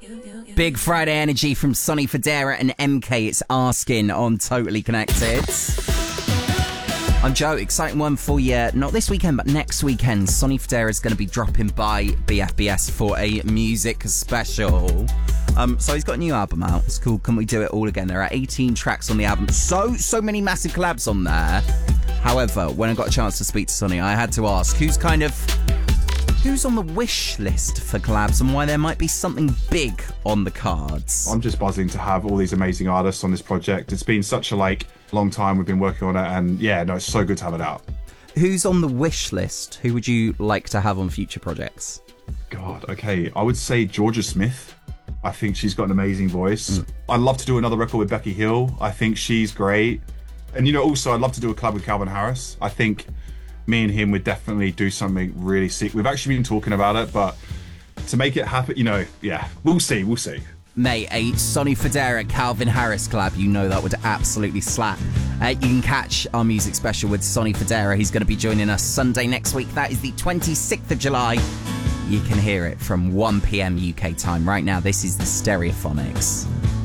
Big Friday energy from Sonny Fodera and MK. It's Asking on Totally Connected. I'm Joe. Exciting one for you. Not this weekend, but next weekend. Sonny Fodera is going to be dropping by BFBS for a music special. So he's got a new album out. It's called Can We Do It All Again. There are 18 tracks on the album. So many massive collabs on there. However, when I got a chance to speak to Sonny, I had to ask who's on the wish list for collabs and why there might be something big on the cards. I'm just buzzing to have all these amazing artists on this project. It's been such a long time we've been working on it, and it's so good to have it out. Who's on the wish list? Who would you like to have on future projects? God, okay, I would say Georgia Smith. I think she's got an amazing voice. I'd love to do another record with Becky Hill. I think she's great. And also I'd love to do a collab with Calvin Harris. I think me and him would definitely do something really sick. We've actually been talking about it, but to make it happen, we'll see. Mate, a Sonny Fodera, Calvin Harris collab, that would absolutely slap. You can catch our music special with Sonny Fodera. He's going to be joining us Sunday next week. That is the 26th of July. You can hear it from 1 p.m. UK time. Right now, this is the Stereophonics.